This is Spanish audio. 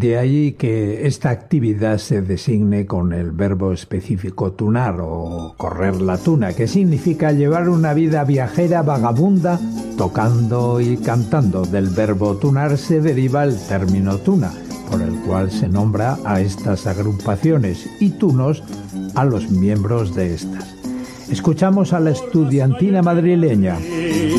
De ahí que esta actividad se designe con el verbo específico tunar o correr la tuna, que significa llevar una vida viajera vagabunda, tocando y cantando. Del verbo tunar se deriva el término tuna, por el cual se nombra a estas agrupaciones, y tunos a los miembros de estas. Escuchamos a la estudiantina madrileña.